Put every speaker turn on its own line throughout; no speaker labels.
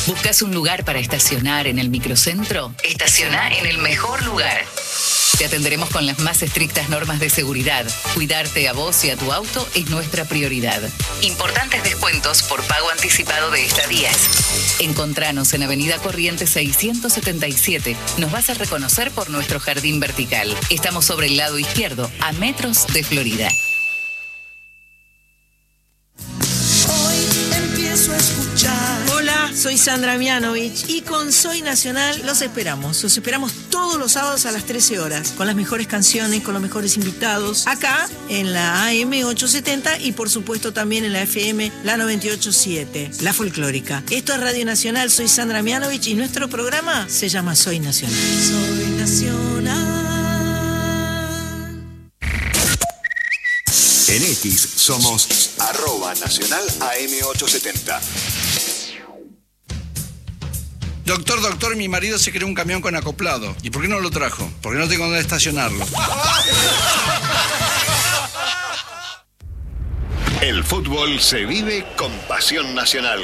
¿Buscas un lugar para estacionar en el microcentro? Estaciona en el mejor lugar. Te atenderemos con las más estrictas normas de seguridad. Cuidarte a vos y a tu auto es nuestra prioridad. Importantes descuentos por pago anticipado de estadías. Encontranos en Avenida Corrientes 677. Nos vas a reconocer por nuestro jardín vertical. Estamos sobre el lado izquierdo, a metros de Florida.
Hoy empiezo a escuchar. Hola, soy Sandra Mianovich y con Soy Nacional los esperamos. Los esperamos todos los sábados a las 13 horas, con las mejores canciones, con los mejores invitados, acá en la AM 870 y por supuesto también en la FM, la 98.7, la folclórica. Esto es Radio Nacional, soy Sandra Mianovich y nuestro programa se llama Soy Nacional. Soy Nacional.
En X somos @Nacional AM870.
Doctor, mi marido se creó un camión con acoplado. ¿Y por qué no lo trajo? Porque no tengo dónde estacionarlo.
El fútbol se vive con pasión nacional.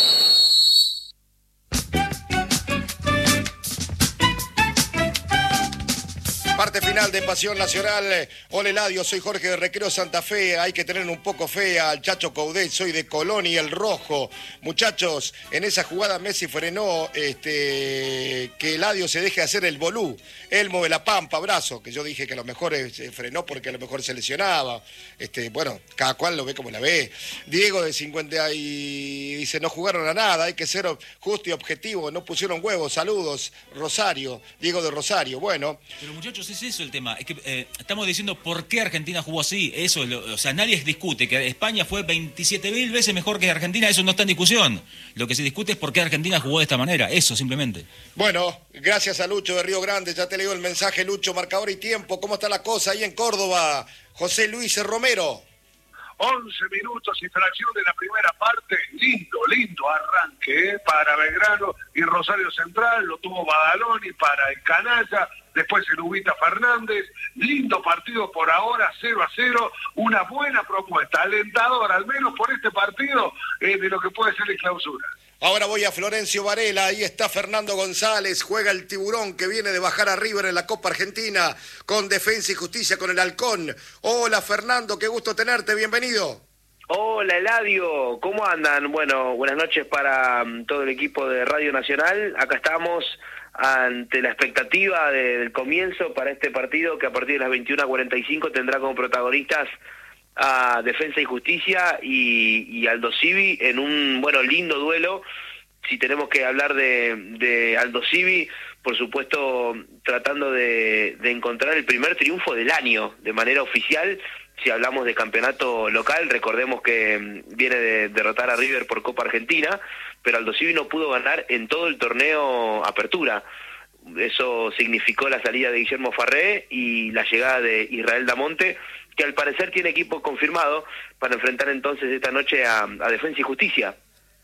Parte final de Pasión Nacional. Hola Eladio, soy Jorge de Recreo Santa Fe. Hay que tener un poco fe al Chacho Coudet, soy de Colón y el Rojo. Muchachos, en esa jugada Messi frenó que Eladio se deje hacer el bolú. Elmo de la Pampa, abrazo, que yo dije que a lo mejor frenó porque a lo mejor se lesionaba. Bueno, cada cual lo ve como la ve. Diego de 50 y dice, no jugaron a nada, hay que ser justo y objetivo, no pusieron huevos. Saludos, Rosario, Diego de Rosario. Bueno.
Pero muchachos, es eso el tema. Es que estamos diciendo por qué Argentina jugó así. Eso, o sea, nadie discute que España fue 27.000 veces mejor que Argentina. Eso no está en discusión. Lo que se discute es por qué Argentina jugó de esta manera. Eso, simplemente.
Bueno, gracias a Lucho de Río Grande. Ya te leo el mensaje, Lucho, marcador y tiempo. ¿Cómo está la cosa ahí en Córdoba? José Luis Romero.
11 minutos y fracción de la primera parte. Lindo arranque para Belgrano y Rosario Central. Lo tuvo Badaloni para el Canalla. Después el Ubita Fernández. Lindo partido por ahora, 0-0. Una buena propuesta, alentadora, al menos por este partido, de lo que puede ser la clausura.
Ahora voy a Florencio Varela, ahí está Fernando González, juega el Tiburón que viene de bajar a River en la Copa Argentina con Defensa y Justicia con el Halcón. Hola Fernando, qué gusto tenerte, bienvenido.
Hola Eladio, ¿cómo andan? Bueno, buenas noches para todo el equipo de Radio Nacional. Acá estamos ante la expectativa del comienzo para este partido que a partir de las 21:45 tendrá como protagonistas a Defensa y Justicia y Aldo Civi en un lindo duelo. Si tenemos que hablar de Aldo Civi, por supuesto tratando de encontrar el primer triunfo del año de manera oficial. Si hablamos de campeonato local, recordemos que viene de derrotar a River por Copa Argentina, pero Aldo Civi no pudo ganar en todo el torneo Apertura. Eso significó la salida de Guillermo Farré y la llegada de Israel Damonte, que al parecer tiene equipo confirmado para enfrentar entonces esta noche a Defensa y Justicia.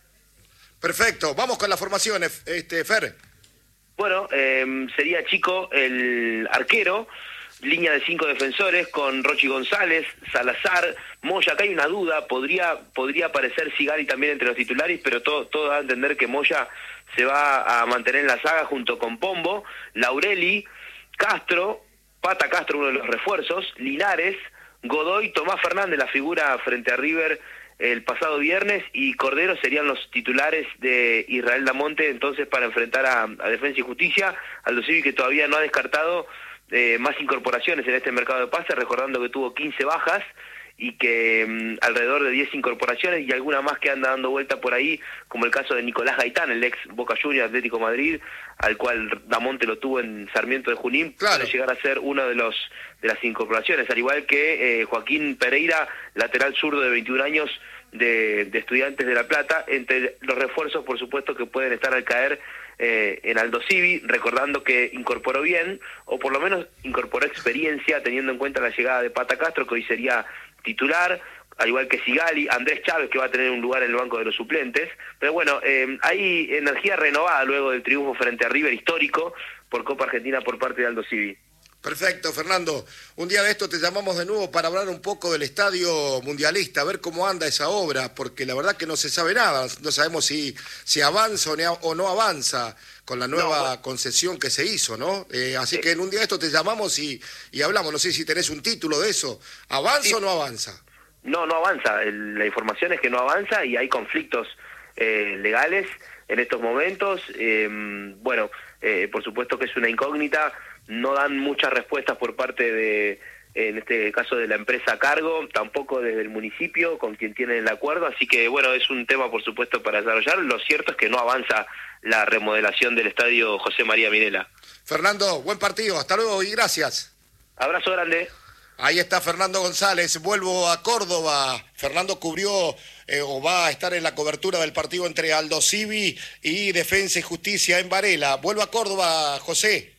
Perfecto, vamos con las formaciones, Fer.
Bueno, sería Chico el arquero, línea de 5 defensores con Rochi González, Salazar, Moya. Acá hay una duda, podría aparecer Sigali también entre los titulares, pero todo da a entender que Moya se va a mantener en la saga junto con Pombo, Laureli, Castro, Pata Castro, uno de los refuerzos, Linares, Godoy, Tomás Fernández, la figura frente a River el pasado viernes, y Cordero serían los titulares de Israel Damonte entonces para enfrentar a Defensa y Justicia. Aldo Civi, que todavía no ha descartado más incorporaciones en este mercado de pases, recordando que tuvo 15 bajas y que alrededor de 10 incorporaciones y alguna más que anda dando vuelta por ahí, como el caso de Nicolás Gaitán, el ex Boca Juniors Atlético Madrid, al cual Damonte lo tuvo en Sarmiento de Junín, claro, para llegar a ser uno de las incorporaciones, al igual que Joaquín Pereira, lateral zurdo de 21 años de Estudiantes de La Plata, entre los refuerzos por supuesto que pueden estar al caer en Aldo Civi, recordando que incorporó bien, o por lo menos incorporó experiencia, teniendo en cuenta la llegada de Pata Castro, que hoy sería titular, al igual que Sigali, Andrés Chávez, que va a tener un lugar en el banco de los suplentes. Pero bueno, hay energía renovada luego del triunfo frente a River histórico por Copa Argentina por parte de Aldo Civi.
Perfecto, Fernando. Un día de esto te llamamos de nuevo para hablar un poco del Estadio Mundialista, a ver cómo anda esa obra, porque la verdad que no se sabe nada, no sabemos si avanza o no avanza con la nueva concesión que se hizo, ¿no? Así que en un día de esto te llamamos y hablamos, no sé si tenés un título de eso, ¿avanza o no avanza?
No avanza, la información es que no avanza y hay conflictos legales en estos momentos. Por supuesto que es una incógnita, no dan muchas respuestas por parte de, en este caso, de la empresa a cargo, tampoco desde el municipio con quien tienen el acuerdo, así que bueno, es un tema por supuesto para desarrollar. Lo cierto es que no avanza la remodelación del estadio José María Minela.
Fernando, buen partido, hasta luego y gracias.
Abrazo grande.
Ahí está Fernando González, vuelvo a Córdoba. Fernando cubrió o va a estar en la cobertura del partido entre Aldosivi y Defensa y Justicia en Varela. Vuelvo a Córdoba, José.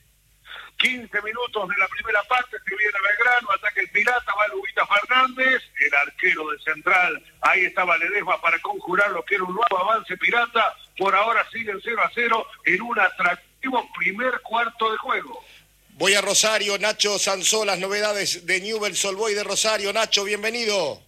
15 minutos de la primera parte, se viene Belgrano, ataca el Pirata, va Lubita Fernández, el arquero de Central, ahí estaba Ledesma para conjurar lo que era un nuevo avance Pirata, por ahora siguen 0-0 en un atractivo primer cuarto de juego.
Voy a Rosario, Nacho Sansó, las novedades de Newell's Old Boys de Rosario. Nacho, bienvenido.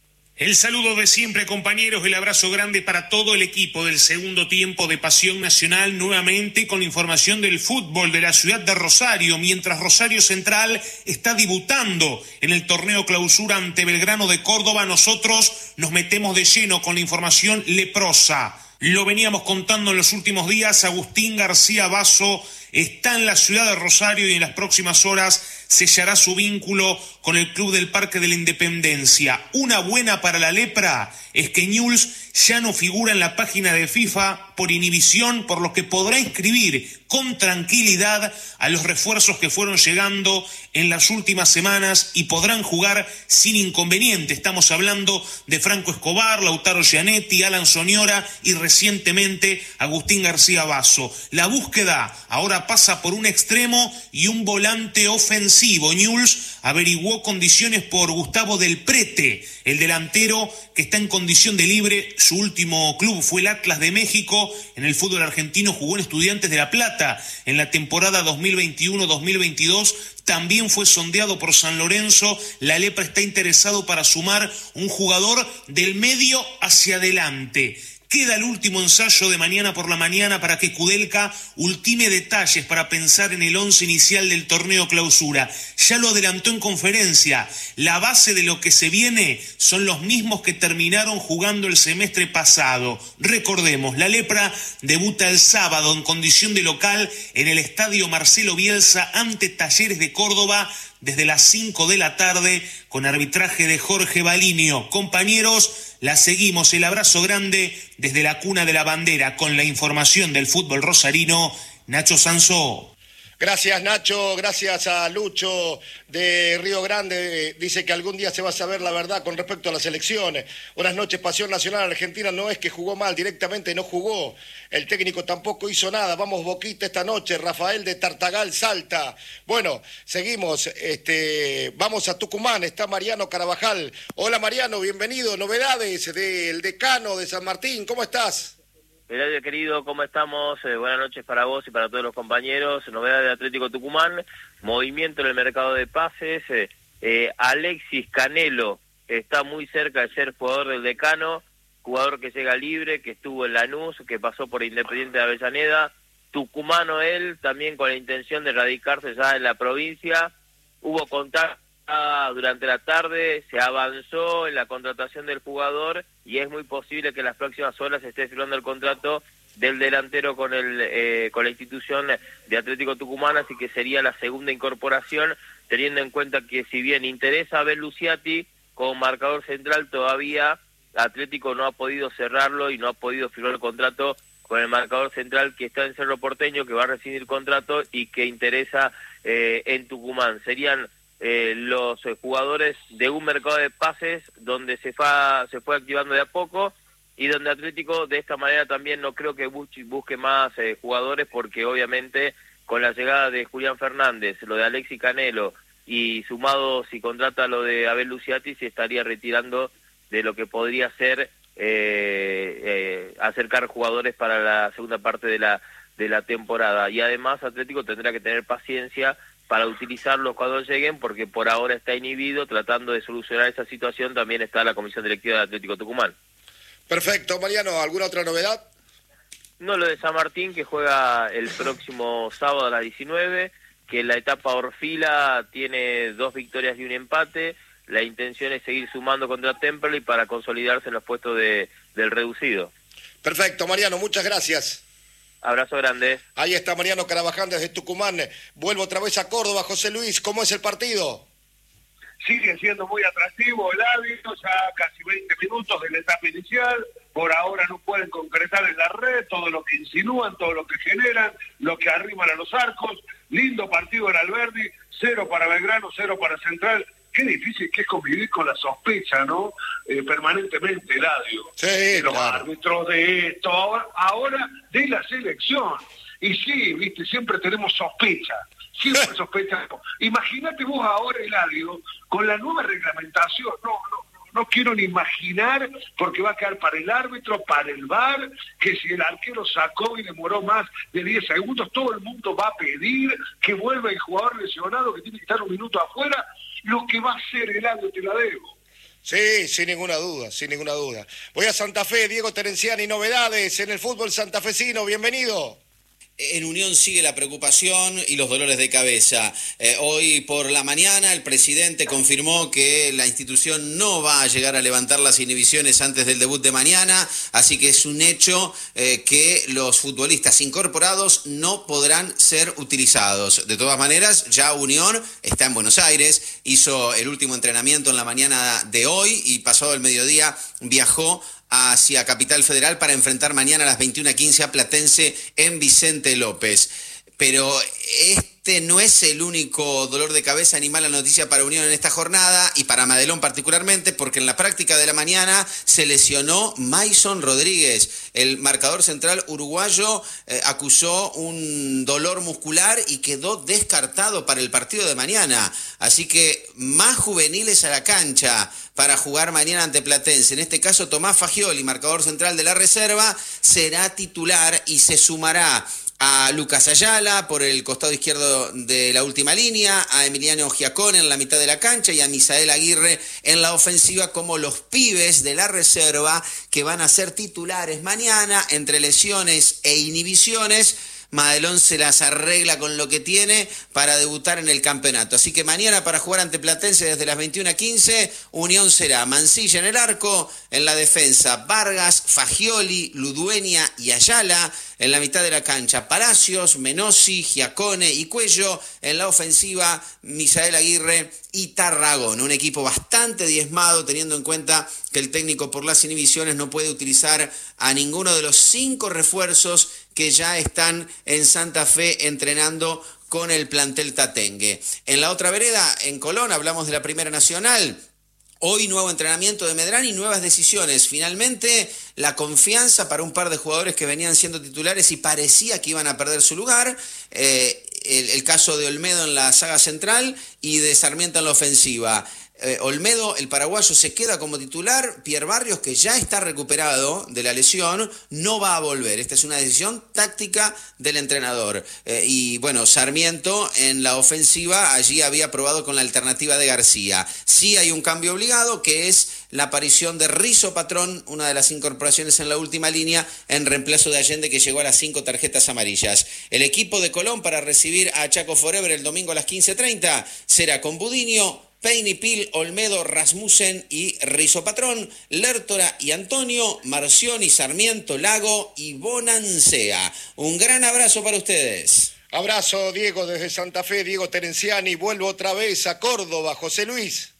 El saludo de siempre, compañeros, el abrazo grande para todo el equipo del segundo tiempo de Pasión Nacional, nuevamente con la información del fútbol de la ciudad de Rosario, mientras Rosario Central está debutando en el torneo clausura ante Belgrano de Córdoba. Nosotros nos metemos de lleno con la información leprosa. Lo veníamos contando en los últimos días, Agustín García Basso está en la ciudad de Rosario y en las próximas horas sellará su vínculo con el Club del Parque de la Independencia. Una buena para la lepra es que Newell's ya no figura en la página de FIFA por inhibición, por lo que podrá inscribir con tranquilidad a los refuerzos que fueron llegando en las últimas semanas y podrán jugar sin inconveniente. Estamos hablando de Franco Escobar, Lautaro Gianetti, Alan Soñora y recientemente Agustín García Basso. La búsqueda ahora pasa por un extremo y un volante ofensivo. Newell's averiguó condiciones por Gustavo Del Prete, el delantero que está en condición de libre. Su último club fue el Atlas de México. En el fútbol argentino jugó en Estudiantes de La Plata en la temporada 2021-2022. También fue sondeado por San Lorenzo. La lepra está interesado para sumar un jugador del medio hacia adelante. Queda el último ensayo de mañana por la mañana para que Kudelka ultime detalles para pensar en el 11 inicial del torneo clausura. Ya lo adelantó en conferencia. La base de lo que se viene son los mismos que terminaron jugando el semestre pasado. Recordemos, la lepra debuta el sábado en condición de local en el estadio Marcelo Bielsa ante Talleres de Córdoba desde las 5 de la tarde con arbitraje de Jorge Balinio. Compañeros, la seguimos. El abrazo grande desde la cuna de la bandera con la información del fútbol rosarino, Nacho Sansó.
Gracias, Nacho, gracias a Lucho de Río Grande. Dice que algún día se va a saber la verdad con respecto a las elecciones. Buenas noches, Pasión Nacional. Argentina no es que jugó mal, directamente no jugó. El técnico tampoco hizo nada. Vamos Boquita esta noche. Rafael de Tartagal, Salta. Bueno, seguimos. Vamos a Tucumán. Está Mariano Carabajal. Hola, Mariano, bienvenido. Novedades del decano de San Martín. ¿Cómo estás?
Eladio querido, ¿cómo estamos? Buenas noches para vos y para todos los compañeros. Novedad de Atlético Tucumán, movimiento en el mercado de pases. Alexis Canelo está muy cerca de ser jugador del decano, jugador que llega libre, que estuvo en Lanús, que pasó por Independiente de Avellaneda. Tucumano él, también con la intención de radicarse ya en la provincia. Hubo contacto durante la tarde, se avanzó en la contratación del jugador y es muy posible que en las próximas horas se esté firmando el contrato del delantero con la institución de Atlético Tucumán, así que sería la segunda incorporación, teniendo en cuenta que si bien interesa a Ben Luciati como marcador central, todavía Atlético no ha podido cerrarlo y no ha podido firmar el contrato con el marcador central que está en Cerro Porteño, que va a recibir contrato y que interesa en Tucumán. Serían los jugadores de un mercado de pases donde se fue activando de a poco y donde Atlético de esta manera también no creo que busque más jugadores, porque obviamente con la llegada de Julián Fernández, lo de Alexis Canelo y sumado si contrata lo de Abel Luciati, se estaría retirando de lo que podría ser acercar jugadores para la segunda parte de la temporada. Y además Atlético tendrá que tener paciencia para utilizarlos cuando lleguen, porque por ahora está inhibido. Tratando de solucionar esa situación también está la Comisión Directiva de Atlético Tucumán.
Perfecto, Mariano, ¿alguna otra novedad?
No, lo de San Martín, que juega el próximo sábado a las 19, que en la etapa Orfila tiene 2 victorias y un empate. La intención es seguir sumando contra Temperley para consolidarse en los puestos del reducido.
Perfecto, Mariano, muchas gracias.
Abrazo grande.
Ahí está Mariano Carabaján desde Tucumán. Vuelvo otra vez a Córdoba. José Luis, ¿cómo es el partido?
Sigue siendo muy atractivo el hábito, ya casi 20 minutos de la etapa inicial. Por ahora no pueden concretar en la red todo lo que insinúan, todo lo que generan, lo que arriman a los arcos. Lindo partido en Alberdi, 0 para Belgrano, 0 para Central. Qué difícil que es convivir con la sospecha, ¿no? Permanentemente, Eladio.
Sí,
de los
claro.
árbitros, de esto, ahora de la selección. Y sí, viste, siempre tenemos sospecha. Siempre sospechamos. Imagínate vos ahora, Eladio, con la nueva reglamentación. No quiero ni imaginar, porque va a quedar para el árbitro, para el VAR, que si el arquero sacó y demoró más de 10 segundos, todo el mundo va a pedir que vuelva el jugador lesionado, que tiene que estar un minuto afuera. Lo que va a hacer Eladio, te la debo.
Sí, sin ninguna duda, sin ninguna duda. Voy a Santa Fe, Diego Terenciani, novedades en el fútbol santafesino, bienvenido.
En Unión sigue la preocupación y los dolores de cabeza. Hoy por la mañana el presidente confirmó que la institución no va a llegar a levantar las inhibiciones antes del debut de mañana, así que es un hecho que los futbolistas incorporados no podrán ser utilizados. De todas maneras, ya Unión está en Buenos Aires, hizo el último entrenamiento en la mañana de hoy y pasado el mediodía viajó hacia Capital Federal para enfrentar mañana a las 21:15 a Platense en Vicente López. Pero este no es el único dolor de cabeza ni mala noticia para Unión en esta jornada y para Madelón particularmente, porque en la práctica de la mañana se lesionó Maison Rodríguez. El marcador central uruguayo acusó un dolor muscular y quedó descartado para el partido de mañana. Así que más juveniles a la cancha para jugar mañana ante Platense. En este caso, Tomás Fagioli, marcador central de la reserva, será titular y se sumará a Lucas Ayala por el costado izquierdo de la última línea, a Emiliano Giacone en la mitad de la cancha y a Misael Aguirre en la ofensiva como los pibes de la reserva que van a ser titulares mañana. Entre lesiones e inhibiciones, Madelón se las arregla con lo que tiene para debutar en el campeonato. Así que mañana para jugar ante Platense desde las 21:15, Unión será Mancilla en el arco, en la defensa Vargas, Fagioli, Ludueña y Ayala, en la mitad de la cancha Palacios, Menossi, Giacone y Cuello, en la ofensiva Misael Aguirre y Tarragón. Un equipo bastante diezmado teniendo en cuenta que el técnico por las inhibiciones no puede utilizar a ninguno de los 5 refuerzos que ya están en Santa Fe entrenando con el plantel tatengue. En la otra vereda, en Colón, hablamos de la Primera Nacional. Hoy nuevo entrenamiento de Medrán y nuevas decisiones. Finalmente, la confianza para un par de jugadores que venían siendo titulares y parecía que iban a perder su lugar. El caso de Olmedo en la saga central y de Sarmiento en la ofensiva. Olmedo, el paraguayo, se queda como titular. Pierre Barrios, que ya está recuperado de la lesión, no va a volver. Esta es una decisión táctica del entrenador. Y bueno, Sarmiento en la ofensiva allí había probado con la alternativa de García. Sí hay un cambio obligado, que es la aparición de Rizo Patrón, una de las incorporaciones en la última línea, en reemplazo de Allende, que llegó a las 5 tarjetas amarillas. El equipo de Colón para recibir a Chaco Forever el domingo a las 15:30 será con Budiño, Peinipil, Olmedo, Rasmussen y Rizo Patrón, Lertora y Antonio, Marcioni, Sarmiento, Lago y Bonancea. Un gran abrazo para ustedes.
Abrazo, Diego, desde Santa Fe, Diego Terenciani. Vuelvo otra vez a Córdoba, José Luis.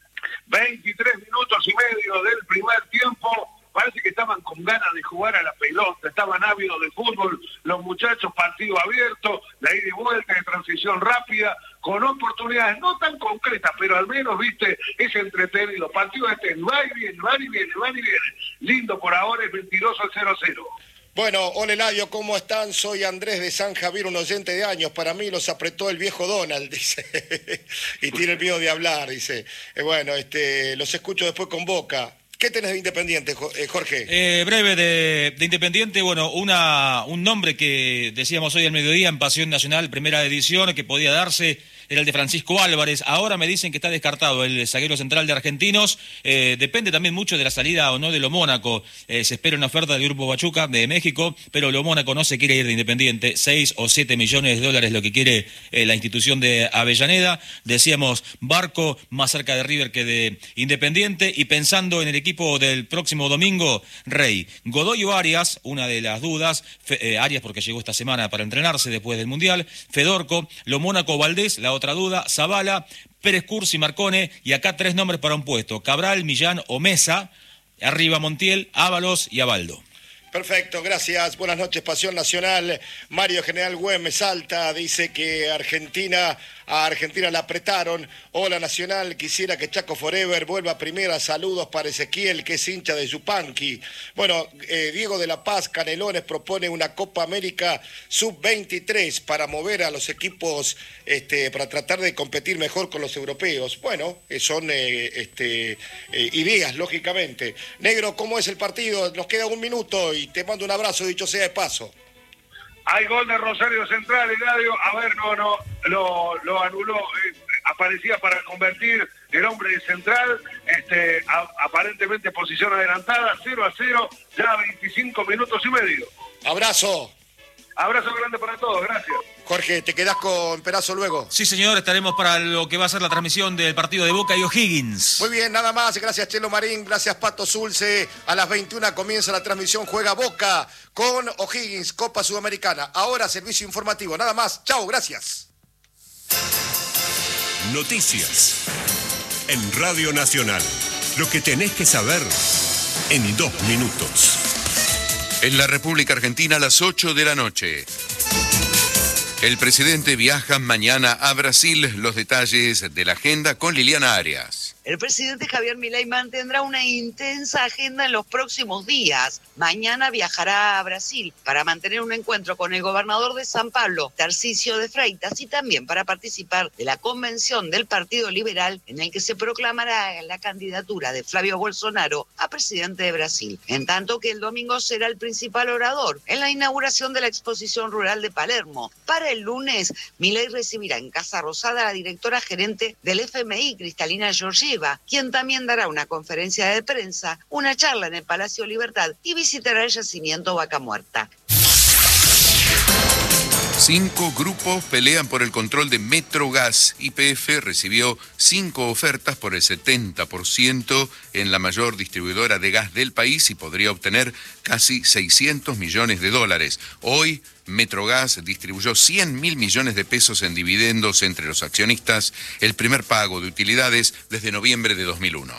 23 minutos y medio del primer tiempo. Parece que estaban con ganas de jugar a la pelota, estaban ávidos de fútbol, los muchachos, partido abierto, la ida y vuelta de transición rápida, con oportunidades no tan concretas, pero al menos, viste, es entretenido. Partido va y viene, va y viene, va y viene. Lindo por ahora, es mentiroso el 0-0.
Bueno, hola Eladio, ¿cómo están? Soy Andrés de San Javier, un oyente de años. Para mí los apretó el viejo Donald, dice. Y tiene el miedo de hablar, dice. Bueno, los escucho después con Boca. ¿Qué tenés de Independiente, Jorge?
Breve de Independiente, bueno, un nombre que decíamos hoy al mediodía en Pasión Nacional, primera edición, que podía darse, era el de Francisco Álvarez. Ahora me dicen que está descartado el zaguero central de Argentinos. Depende también mucho de la salida o no de Lo Mónaco. Se espera una oferta del Grupo Pachuca de México, pero Lo Mónaco no se quiere ir de Independiente. 6 o 7 millones de dólares lo que quiere la institución de Avellaneda. Decíamos, Barco más cerca de River que de Independiente. Y pensando en el equipo del próximo domingo, Rey, Godoy o Arias, una de las dudas. Arias porque llegó esta semana para entrenarse después del Mundial. Fedorco, Lo Mónaco, Valdés, la otra duda, Zavala, Pérez Cursi, Marcone, y acá 3 nombres para un puesto: Cabral, Millán o Mesa. Arriba Montiel, Ábalos y Abaldo.
Perfecto, gracias. Buenas noches, Pasión Nacional. Mario General Güemes Salta dice que a Argentina la apretaron. Hola Nacional, quisiera que Chaco Forever vuelva a primera. Saludos para Ezequiel, que es hincha de Yupanqui. Bueno, Diego de la Paz Canelones propone una Copa América Sub-23 para mover a los equipos, para tratar de competir mejor con los europeos. Bueno, son ideas, lógicamente. Negro, ¿cómo es el partido? Nos queda 1 minuto y te mando un abrazo, dicho sea de paso.
Hay gol de Rosario Central, Eladio. A ver, no, lo anuló. Aparecía para convertir el hombre de Central. Aparentemente posición adelantada, 0-0, ya 25 minutos y medio.
Abrazo.
Abrazo grande para todos, gracias.
Jorge, ¿te quedás con Perazo luego?
Sí, señor, estaremos para lo que va a ser la transmisión del partido de Boca y O'Higgins.
Muy bien, nada más. Gracias, Chelo Marín. Gracias, Pato Zulce. A las 21 comienza la transmisión. Juega Boca con O'Higgins, Copa Sudamericana. Ahora, servicio informativo. Nada más. Chau, gracias.
Noticias en Radio Nacional. Lo que tenés que saber en 2 minutos.
En la República Argentina a las 8 de la noche. El presidente viaja mañana a Brasil. Los detalles de la agenda con Liliana Arias.
El presidente Javier Milei mantendrá una intensa agenda en los próximos días. Mañana viajará a Brasil para mantener un encuentro con el gobernador de San Pablo, Tarcisio de Freitas, y también para participar de la convención del Partido Liberal en el que se proclamará la candidatura de Flavio Bolsonaro a presidente de Brasil. En tanto que el domingo será el principal orador en la inauguración de la exposición rural de Palermo. Para el lunes, Milei recibirá en Casa Rosada a la directora gerente del FMI, Cristalina Georgieva, quien también dará una conferencia de prensa, una charla en el Palacio Libertad y visitará el yacimiento Vaca Muerta.
5 grupos pelean por el control de Metrogas. YPF recibió 5 ofertas por el 70% en la mayor distribuidora de gas del país y podría obtener casi 600 millones de dólares. Hoy, Metrogas distribuyó 100.000 millones de pesos en dividendos entre los accionistas, el primer pago de utilidades desde noviembre de 2001.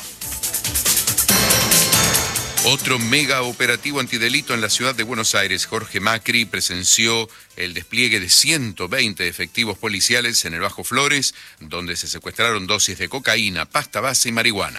Otro mega operativo antidelito en la ciudad de Buenos Aires. Jorge Macri presenció el despliegue de 120 efectivos policiales en el Bajo Flores, donde se secuestraron dosis de cocaína, pasta base y marihuana.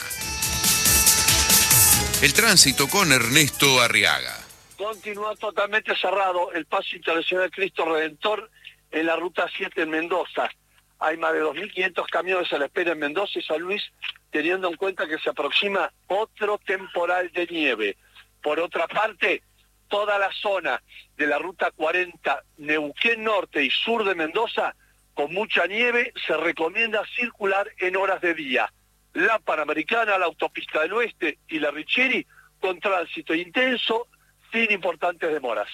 El tránsito con Ernesto Arriaga.
Continúa totalmente cerrado el paso internacional Cristo Redentor en la ruta 7 en Mendoza. Hay más de 2.500 camiones a la espera en Mendoza y San Luis, teniendo en cuenta que se aproxima otro temporal de nieve. Por otra parte, toda la zona de la ruta 40, Neuquén Norte y sur de Mendoza, con mucha nieve, se recomienda circular en horas de día. La Panamericana, la Autopista del Oeste y la Richieri, con tránsito intenso, sin importantes demoras.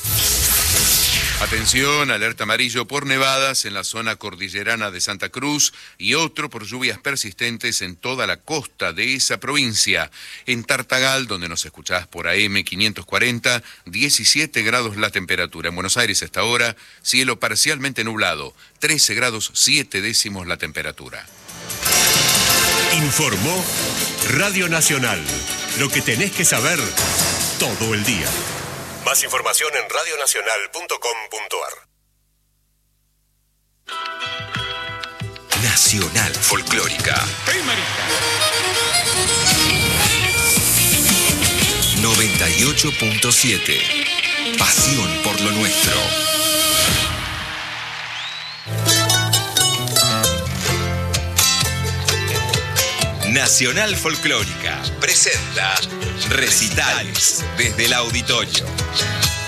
Atención, alerta amarillo por nevadas en la zona cordillerana de Santa Cruz y otro por lluvias persistentes en toda la costa de esa provincia. En Tartagal, donde nos escuchás por AM 540, 17 grados la temperatura. En Buenos Aires, hasta ahora, cielo parcialmente nublado, 13 grados 7 décimos la temperatura.
Informó Radio Nacional. Lo que tenés que saber todo el día. Más información en radionacional.com.ar. Nacional Folclórica. 98.7. Pasión por lo nuestro.
Nacional Folclórica presenta Recitales desde el Auditorio.